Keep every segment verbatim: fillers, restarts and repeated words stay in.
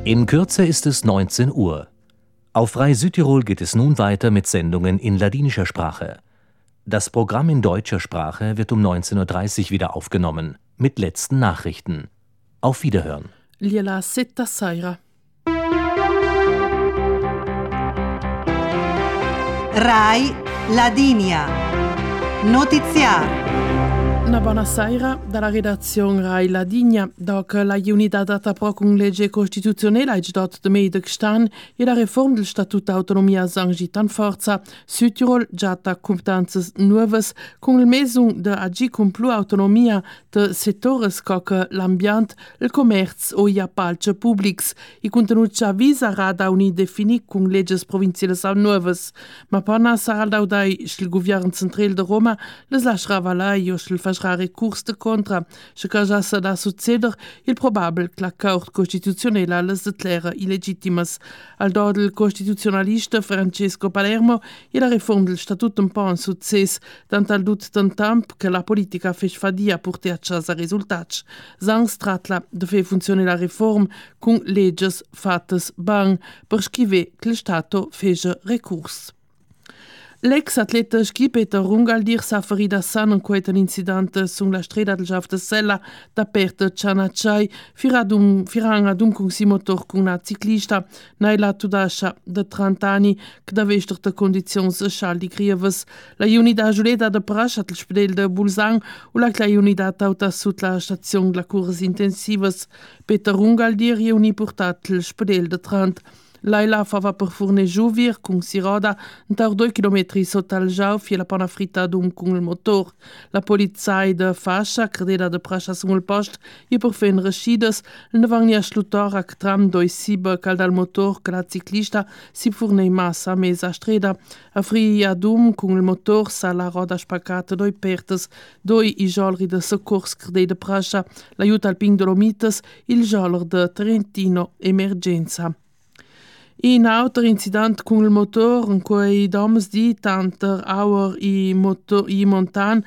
In Kürze ist es neunzehn Uhr. Auf Frei Südtirol geht es nun weiter mit Sendungen in ladinischer Sprache. Das Programm in deutscher Sprache wird um neunzehn Uhr dreißig wieder aufgenommen, mit letzten Nachrichten. Auf Wiederhören. Liela setta sera. Rai Ladinia. Notiziario. Una buona sera dalla redazione Rai Ladinia, doc la unità data pro con legge costituzionale ha dato de mei de gestan e la reforma del statuto autonomia sangit an forza Südtirol giata competenze nuovas con il mesum de agi con più autonomia de settores coca l'ambiente, il commercio o gli appalti pubblici. I contenuti già visa rada uni definiti con legges provinciali nuovas, ma pona sarà daudai il governo centrale de Roma les lascerà valai o il recurs de contra, ce que ja se da succeder, il probabile che la Corte Costituzionale les declara illegitimas. Al do del costituzionalista Francesco Palermo e la riforma del Statuto un po' un succes, tant al dut d'un temp che la politica fece fadia per te a risultati. Sans tratla de fe funzione la riforma con legges fattes bang per scrivere che lo Stato fece recurs. L'ex-atleta ski Peter Rungaldir s'ha ferit a san en quet un incident sulla strada del Jaf de Sella da perto Cianacciai firadum firang adum con si motor con una ciclista naila tudasha de trenta anni che da vester de condizions sociali grieves. La unità Giuleta de Prasch at il spedel de Bulzang o la unità auta sut la station de la course intensives. Peter Rungaldir e uni portat il spedel de Trent. Laila fava per forne giuvir con si roda inter due chilometri sotto al jau fie la pana fritta dum con il motor. La polizia de fascia credeva de prascia sul post e per fen rescides il nevagnia slutora che tram doi sibe cal dal motor che la ciclista si forne in massa a mesa strada. A fria dum con il motor sa la roda spaccata doi pertes, doi i jolri de soccorso credei de prascia, l'aiuto al ping dolomites, il jolr de Trentino emergenza. In auto incident con il motor in cui domes di tanter hour i motor i montan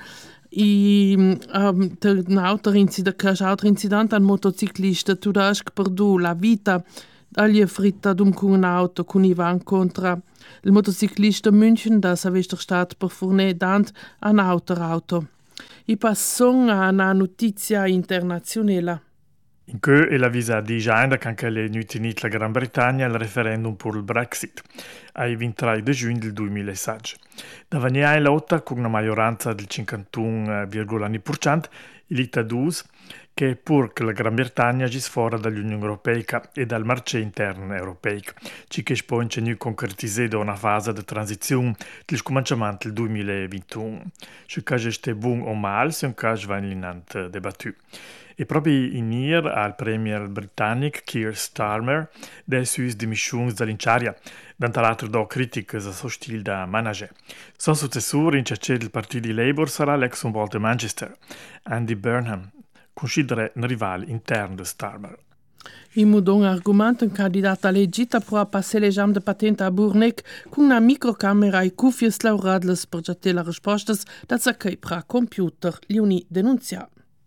i um, un auto incident che auto incident an motociclista tudash che perdu la vita agli fritta dum con un auto con i van contra il motociclista München da savester stat per forne dant an auto. I passon a una notizia internazionale. In que è la visa di Jaina che anche le nutinit la Gran Bretagna il referendum per il Brexit ai ventitré di giugno del duemilasedici. Da venia in lotta con una maggioranza del cinquantuno virgola nove per cento il Ita dus che pur che la Gran Bretagna gis fuori dall'Unione Europea e dal marché interno europeo, ci che sponge nu concretizzare da una fase di transizione del cominciamento del duemilaventuno. Se caso ste buon o mal, se un caso va in debattuto. E proprio in ir al premier britannico Keir Starmer dei suoi dimissioni dall'inciaria, dante l'altro do critiche a suo stile da manager. Suo successore in cerce del partito Labour sarà l'ex un volta Manchester, Andy Burnham, considera un rivale interno di Starmer. I mudon argument un candidat legita pro passare l'esame de patente a Burnek con una microcamera e cuffie slauradles per giatte la rispostas da zacchei pra computer li uni denunzia.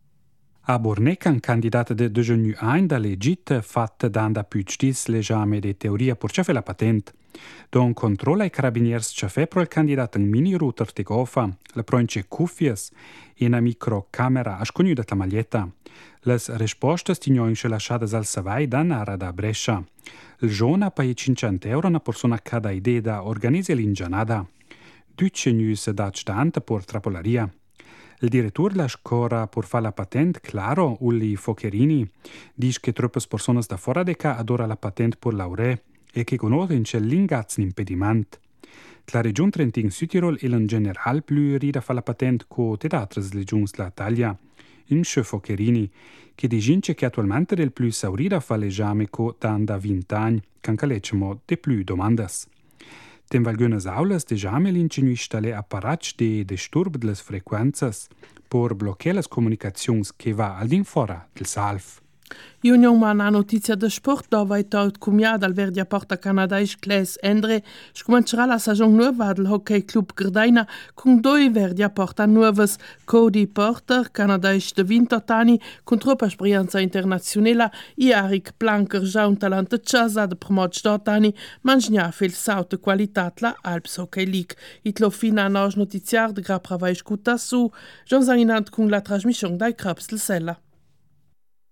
A Bornec, un candidat de devenu ein da legit fat danda pütstis l'esame de teoria por cefe la patent. Don controlla i carabiniers cefe pro il candidat un mini router te gofa, la proince cuffies e una microcamera ascognuda la maglietta. Les rispostas tignoinche lasciadas al savai da nara da Brescia. Il giorno paie cinquecento euro una persona cada idea da organizza l'ingianada. Duce news dat stante por trapolaria. Il direttore della scuola per fare la patente, Claro Uli Focherini, dice che troppe persone da fuori di casa adora la patente per laurea e che conoscono l'ingazzo impedimento. La regione Trentin Südtirol è in generale più rida fa la patente che le altre regioni dell'Italia. Inche Focherini, che dice che attualmente è il più saurida fa l'esame che da venti anni, che anche lecciamo di più domande. Tem valgunas aulas dejame l'ingenuista le apparats de disturb delles frequenzas por bloquear las comunicazions che va al din fora del salf. Union ma una notizia de sport dove è tot cumiada al Verdi a Porta Canadais Claes Endre scomincerà la stagione nuova del Hockey Club Gardaina con due Verdi a Porta nuovas Cody Porter, Canadais de ventotto anni con troppa esperienza internazionale e Eric Planker, già un talento casa de promots dotto anni, ma non ha fel salto qualità la Alps Hockey League. It lo fina a nos notiziar de grap ravai scuta su, Jean Zaninant con la trasmissione dai Krabs del Sella.